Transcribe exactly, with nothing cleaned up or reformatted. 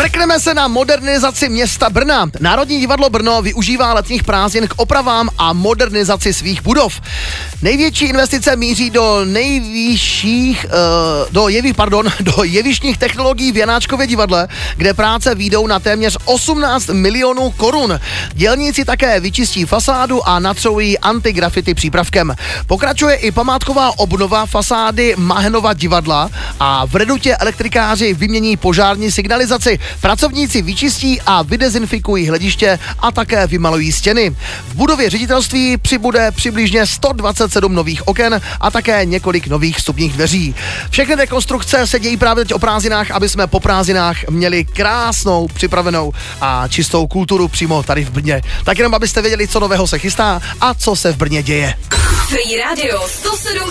Mrkneme se na modernizaci města Brna. Národní divadlo Brno využívá letních prázdnin k opravám a modernizaci svých budov. Největší investice míří do nejvyšších, uh, do, jeví, pardon, do jevištních technologií v Janáčkově divadle, kde práce výjdou na téměř osmnáct milionů korun. Dělníci také vyčistí fasádu a natřoují antigrafity přípravkem. Pokračuje i památková obnova fasády Mahenova divadla a v Redutě elektrikáři vymění požární signalizaci. Pracovníci vyčistí a vydezinfikují hlediště a také vymalují stěny. V budově ředitelství přibude přibližně sto dvacet sedm nových oken a také několik nových vstupních dveří. Všechny rekonstrukce se dějí právě teď o prázdninách, aby jsme po prázdninách měli krásnou, připravenou a čistou kulturu přímo tady v Brně. Tak jenom abyste věděli, co nového se chystá a co se v Brně děje. Free Radio sto sedm